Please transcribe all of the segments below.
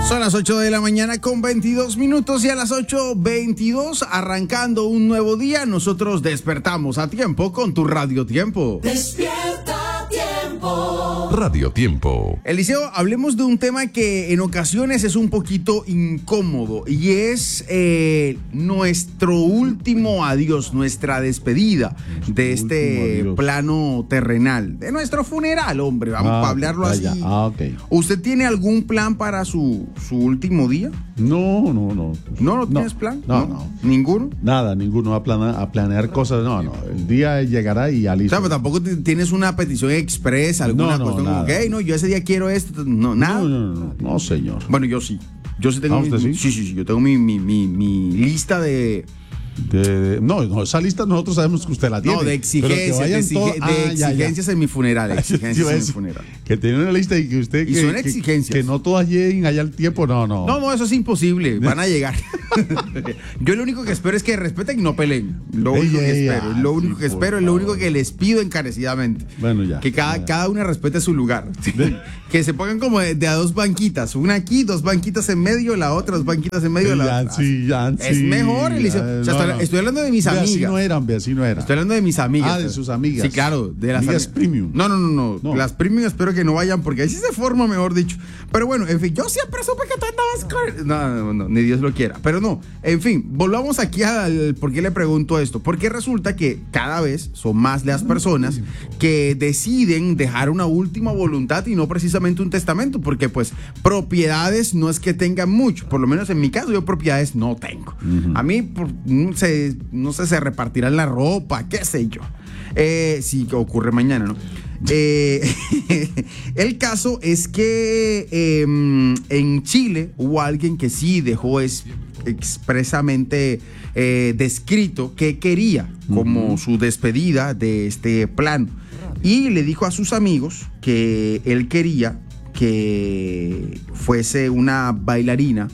Son las 8 de la mañana con 22 minutos y a las 8:22 arrancando un nuevo día, nosotros despertamos a tiempo con tu Radio Tiempo. Despierta Tiempo. Radio Tiempo. Eliseo, hablemos de un tema que en ocasiones es un poquito incómodo y es nuestro último adiós, nuestra despedida de este plano terrenal, de nuestro funeral, hombre, vamos a hablarlo así. Okay. ¿Usted tiene algún plan para su último día? No. ¿No tienes plan? No. ¿Ninguno? Nada, ninguno. A planear cosas. No. El día llegará y ya listo. O sea, pero tampoco tienes una petición express, alguna cuestión como que, no, yo ese día quiero esto. No, nada. No, señor. Bueno, yo sí. Yo sí tengo ¿Usted sí? Sí. Yo tengo mi lista de. No, esa lista nosotros sabemos que usted la tiene. No, de exigencias. Exigencias en mi funeral. Exigencias en mi funeral. Que tiene una lista y que usted. Y son exigencias. Que no todas lleguen allá al tiempo, no. No, eso es imposible. Van a llegar. Yo lo único que espero es que respeten y no peleen. Lo único que espero. Lo único que espero, es lo único que les pido encarecidamente. Bueno, ya. Que cada una respete su lugar. Que se pongan como de a dos banquitas. Una aquí, dos banquitas en medio, la otra, dos banquitas en medio de la otra. Es mejor, Eliseo. Estoy hablando de mis amigas. Así no eran. Estoy hablando de mis amigas. De sus amigas. Sí, claro. De las amigas premium. No. Las premium espero que no vayan porque ahí sí se forma, mejor dicho. Pero bueno, en fin, yo siempre supe que tú andabas con... No, ni Dios lo quiera. Pero no, en fin, volvamos aquí al por qué le pregunto esto. Porque resulta que cada vez son más las personas que deciden dejar una última voluntad y no precisamente un testamento. Porque pues propiedades no es que tengan mucho. Por lo menos en mi caso yo propiedades no tengo. A mí no sé, se repartirán la ropa, qué sé yo. Sí, que ocurre mañana, ¿no? El caso es que en Chile hubo alguien que sí dejó expresamente descrito que quería como su despedida de este plano y le dijo a sus amigos que él quería que fuese una bailarina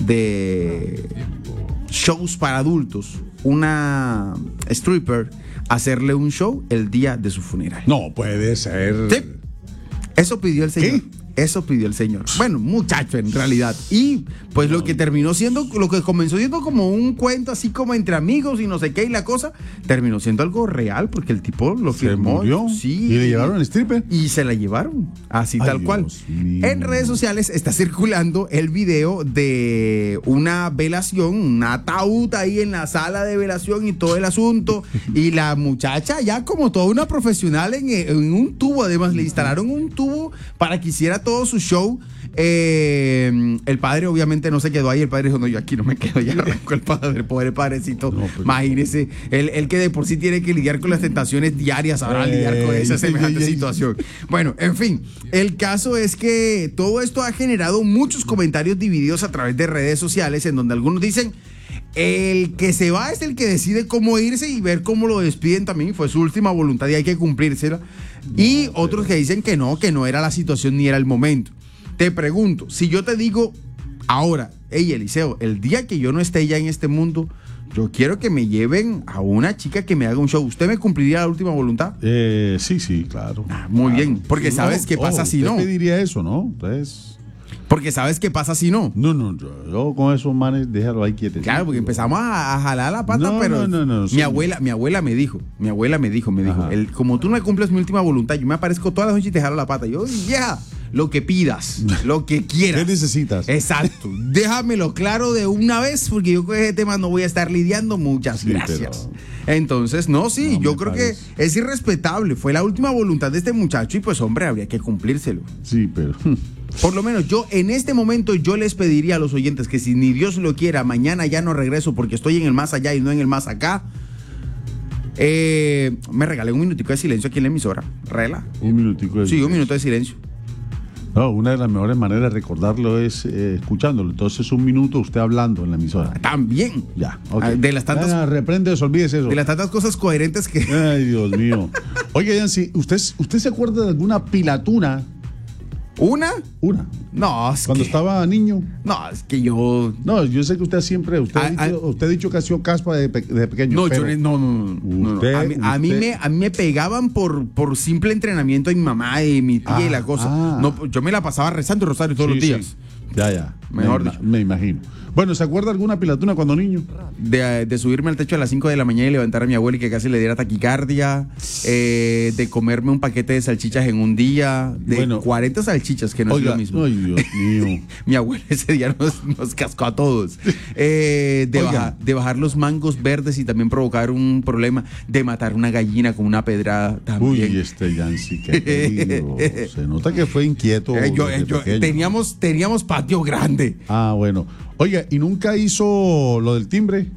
de shows para adultos, una stripper, hacerle un show el día de su funeral. No puede ser. Sí. Eso pidió el señor. ¿Qué? Eso pidió el señor. Bueno, muchacho en realidad. Y pues lo que comenzó siendo como un cuento así como entre amigos y no sé qué y la cosa, terminó siendo algo real porque el tipo lo firmó. ¿Se murió? Sí. ¿Y le llevaron al stripper? Y se la llevaron, así tal cual. Mío. En redes sociales está circulando el video de una velación, un ataúd ahí en la sala de velación y todo el asunto. Y la muchacha ya como toda una profesional en un tubo, además le instalaron un tubo para que hiciera todo su show. El padre obviamente no se quedó ahí. El padre dijo, no, yo aquí no me quedo. Ya arrancó el padre, pobre padrecito. No, pues, imagínese, él que de por sí tiene que lidiar con las tentaciones diarias, sabrá lidiar con esa semejante situación. Bueno, en fin, el caso es que todo esto ha generado muchos comentarios divididos a través de redes sociales, en donde algunos dicen: el que se va es el que decide cómo irse y ver cómo lo despiden también. Fue su última voluntad y hay que cumplírsela. Y otros que dicen que no era la situación ni era el momento. Te pregunto, si yo te digo ahora, hey Eliseo, el día que yo no esté ya en este mundo, yo quiero que me lleven a una chica que me haga un show, ¿usted me cumpliría la última voluntad? Sí, claro. Muy bien, porque sabes qué pasa si no. Yo diría eso, ¿no? Entonces... Porque sabes qué pasa si no. No, yo con esos manes déjalo ahí quieto. Claro, porque empezamos a jalar la pata, pero mi abuela me dijo, como tú no me cumples mi última voluntad, yo me aparezco todas las noches y te jalo la pata. Yo, vieja, lo que pidas, lo que quieras. ¿Qué necesitas? Exacto. Déjamelo claro de una vez, porque yo con ese tema no voy a estar lidiando. Muchas gracias. Entonces, yo creo que es irrespetable. Fue la última voluntad de este muchacho y pues, hombre, habría que cumplírselo. Sí, pero... Por lo menos yo en este momento yo les pediría a los oyentes que si ni Dios lo quiera, mañana ya no regreso porque estoy en el más allá y no en el más acá. Me regalé un minutico de silencio aquí en la emisora. Un minutico de silencio. Sí, un minuto de silencio. No, una de las mejores maneras de recordarlo es escuchándolo. Entonces, un minuto usted hablando en la emisora. También. Ya, okay. De las tantas... reprende, olvídese eso. De las tantas cosas coherentes que... Ay, Dios mío. Oiga, Yancy, ¿usted se acuerda de alguna pilatuna? ¿Una? No, es cuando estaba niño. No, es que yo... No, yo sé que usted siempre... Usted ha dicho que ha sido caspa de pequeño. No, A mí me pegaban por simple entrenamiento de mi mamá y mi tía y la cosa. Yo me la pasaba rezando el rosario todos los días. Sí. Ya. Mejor dicho. Me imagino. Bueno, ¿se acuerda alguna pilatuna cuando niño? De subirme al techo a las 5 de la mañana y levantar a mi abuela y que casi le diera taquicardia, de comerme un paquete de salchichas en un día, de 40 salchichas, que no oiga, es lo mismo. Ay, Dios mío. Mi abuela ese día nos cascó a todos. De bajar los mangos verdes y también provocar un problema, de matar una gallina con una pedrada también. Uy, Yancy, qué peligro. Se nota que fue inquieto. Teníamos patio grande. Ah, bueno. Oiga, ¿y nunca hizo lo del timbre?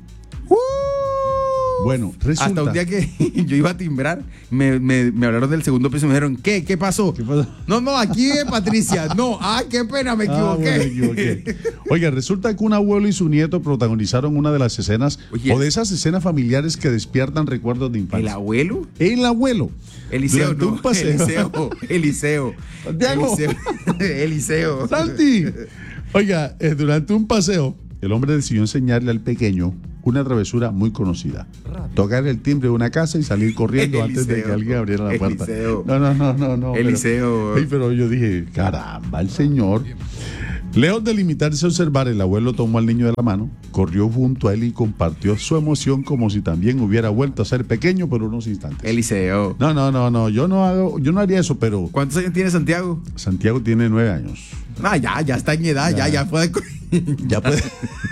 Bueno, resulta... Hasta un día que yo iba a timbrar, me hablaron del segundo piso y me dijeron, ¿qué pasó? ¿Qué pasó? No, aquí Patricia. No, qué pena, me equivoqué. Bueno, me equivoqué. Oiga, resulta que un abuelo y su nieto protagonizaron una de las escenas, o de esas escenas familiares que despiertan recuerdos de infancia. ¿El abuelo? El abuelo. Eliseo, Durante un paseo. Eliseo. Santiago. Eliseo. Santi. Oiga, durante un paseo, el hombre decidió enseñarle al pequeño una travesura muy conocida. Tocar el timbre de una casa y salir corriendo antes de que alguien abriera la puerta. No. Eliseo. Pero yo dije, caramba, el señor. Lejos de limitarse a observar, el abuelo tomó al niño de la mano, corrió junto a él y compartió su emoción como si también hubiera vuelto a ser pequeño por unos instantes. Eliseo. No, yo no haría eso, pero... ¿Cuántos años tiene Santiago? Santiago tiene 9 años. Ya está en edad, ya puede... Ya puede...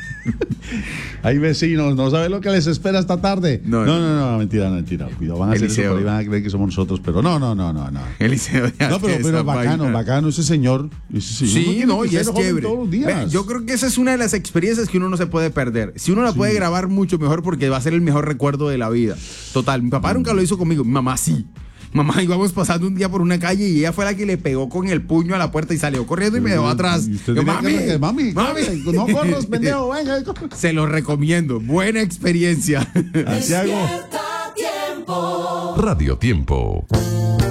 Hay vecinos, no saben lo que les espera esta tarde. No, mentira. Cuidado, van a hacer eso por ahí, van a creer que somos nosotros, pero no. Eliseo, pero bacano ese señor. Sí, y es chévere. Yo creo que esa es una de las experiencias que uno no se puede perder. Si uno la puede grabar, mucho mejor, porque va a ser el mejor recuerdo de la vida. Total, mi papá nunca lo hizo conmigo, mi mamá sí. Mamá, íbamos pasando un día por una calle y ella fue la que le pegó con el puño a la puerta y salió corriendo y me dejó atrás. Yo, mami, no corras, pendejo, venga. Se lo recomiendo, buena experiencia. Santiago. Despierta Tiempo. Radio Tiempo.